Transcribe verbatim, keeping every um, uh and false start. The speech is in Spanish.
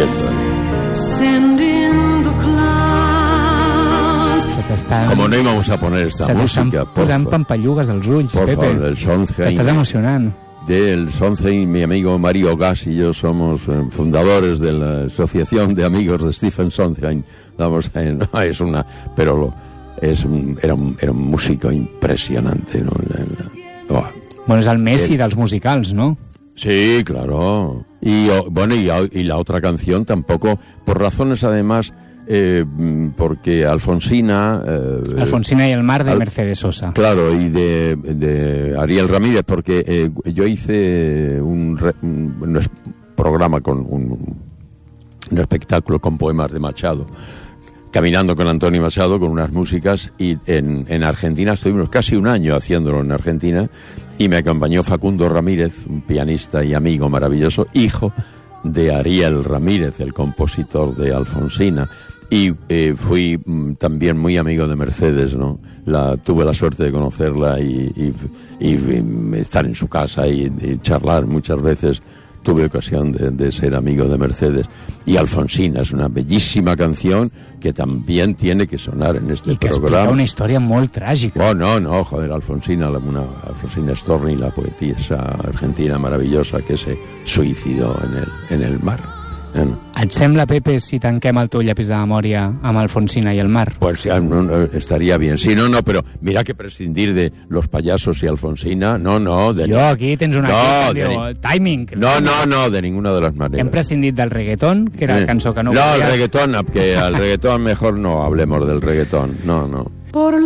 está. Estan, Como no íbamos a poner esta música, por posant pampallugues als ulls, por Pepe. favor, el Sondheim. T'estàs emocionant. Del Sondheim, mi amigo Mario Gas y yo somos eh, fundadores de la Asociación de Amigos de Stephen Sondheim. Vamos, eh, no es una, pero lo, es un, era, un, era un músico impresionante, ¿no? La, la, oh. Bueno, és el Messi el, dels musicals, ¿no? Sí, claro. Y oh, bueno, y, y la otra canción tampoco, por razones además. Eh, porque Alfonsina... Eh, Alfonsina y el mar de al, Mercedes Sosa. Claro, y de, de Ariel Ramírez, porque eh, yo hice un, re, un, un programa con un, un espectáculo con poemas de Machado, caminando con Antonio Machado, con unas músicas, y en, en Argentina estuvimos casi un año haciéndolo en Argentina, y me acompañó Facundo Ramírez, un pianista y amigo maravilloso, hijo de Ariel Ramírez, el compositor de Alfonsina. Y eh, fui mm, también muy amigo de Mercedes, ¿no? La, tuve la suerte de conocerla y, y, y, y estar en su casa y, y charlar muchas veces. Tuve ocasión de, de ser amigo de Mercedes. Y Alfonsina es una bellísima canción que también tiene que sonar en este I que programa. explica una història molt tràgica. Oh, no, no, joder, Alfonsina, una, Alfonsina Storni, la poetisa argentina maravillosa que se suicidó en el, en el mar. ¿Eh? Et sembla, Pepe, si tanquem el teu llapis de memòria amb Alfonsina y el mar? Pues ya, no, no, estaría bien. Sí, no, no, pero mira que prescindir de los payasos y Alfonsina, no, no. De jo, aquí tens una... No, que diu, ni... timing. No, no, no, de ninguna de las maneras. Hem prescindit del reggaetón, que era eh. la cançó que no No, volies. el reggaetón, que al reggaetón mejor no hablemos del reggaetón. No, no. Por